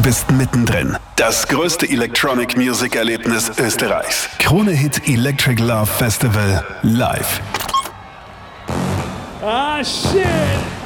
Du bist mittendrin. Das größte Electronic Music Erlebnis Österreichs. Krone Hit Electric Love Festival live. Ah, shit!